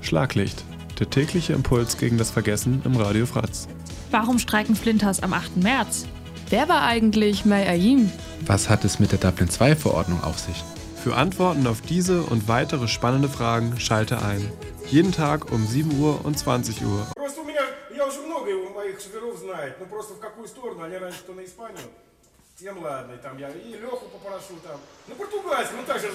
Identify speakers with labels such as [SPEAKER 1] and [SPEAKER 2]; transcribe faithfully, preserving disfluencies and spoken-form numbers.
[SPEAKER 1] Schlaglicht, der tägliche Impuls gegen das Vergessen im Radio Fratz.
[SPEAKER 2] Warum streiken Flinters am achten März? Wer war eigentlich May Ayim?
[SPEAKER 3] Was hat es mit der Dublin zwei Verordnung auf sich?
[SPEAKER 1] Für Antworten auf diese und weitere spannende Fragen schalte ein. Jeden Tag um sieben Uhr und zwanzig Uhr.
[SPEAKER 4] Всем ладно, и там я и Леху попрошу там. На португальском, ну так же